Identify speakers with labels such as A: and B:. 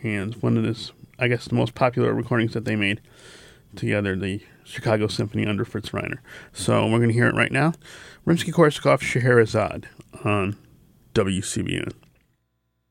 A: hands. One of this, I guess, the most popular recordings that they made together, the Chicago Symphony under Fritz Reiner. So we're going to hear it right now. Rimsky-Korsakov, Scheherazade on WCBN.